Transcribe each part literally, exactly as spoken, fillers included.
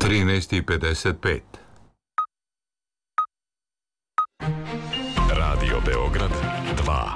trinaest i pedeset pet. Radio Beograd dva.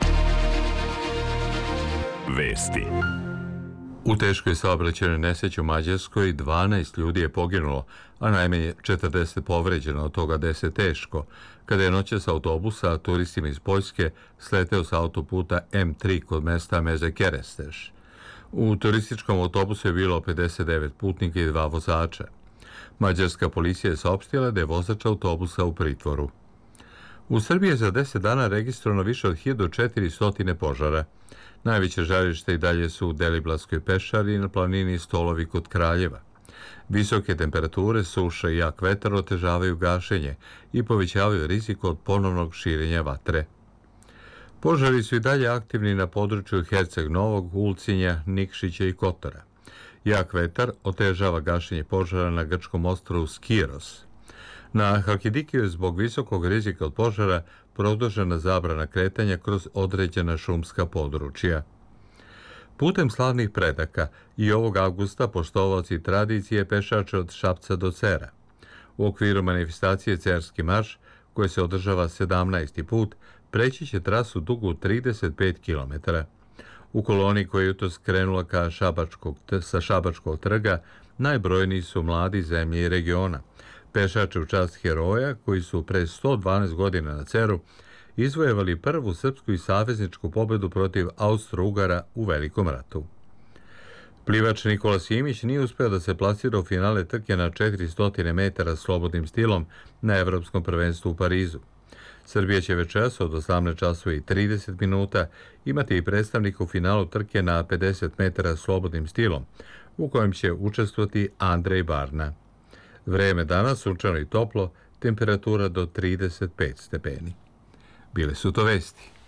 Vesti. U teškoj saobraćajnoj nesreći u Mađarskoj dvanaest ljudi je poginulo, a najmanje četrdeset povređeno, od toga deset teško, kada je noćas autobusa turistima iz Poljske sleteo sa autoputa em tri kod mesta Meze-Keresteš. U turističkom autobusu je bilo pedeset devet putnika i dva vozača. Mađarska policija je saopštila da je vozač autobusa u pritvoru. U Srbiji je za deset dana registrovano više od hiljadu četiristo požara. Najveće žarište i dalje su u Deliblatskoj pešari i na planini Stolovi kod Kraljeva. Visoke temperature, suša i jak vetar otežavaju gašenje i povećavaju rizik od ponovnog širenja vatre. Požari su i dalje aktivni na području Herceg Novog, Ulcinja, Nikšića i Kotora. Jak vetar otežava gašenje požara na grčkom ostrvu Skiros. Na Halkidikiju je zbog visokog rizika od požara produžena zabrana kretanja kroz određena šumska područja. Putem slavnih predaka i ovog avgusta poštovaoci tradicije pešače od Šapca do Cera. U okviru manifestacije Cerski marš, koja se održava sedamnaesti put, preći će trasu dugu trideset pet kilometara. U koloni koja je jutros krenula ka Šabačkog, sa Šabačkog trga najbrojniji su mladi zemlje i regiona. Pešače u čast heroja koji su pre sto dvanaest godina na Ceru izvojevali prvu srpsku i savezničku pobedu protiv Austro-Ugara u Velikom ratu. Plivač Nikola Simić nije uspeo da se plasira u finale trke na četiristo metara slobodnim stilom na Evropskom prvenstvu u Parizu. Srbija će večeras od osamnaest časova i trideset minuta imati i predstavnika u finalu trke na pedeset metara slobodnim stilom, u kojem će učestvovati Andrej Barna. Vreme danas sunčano i toplo, temperatura do trideset pet stepeni. Bile su to vesti.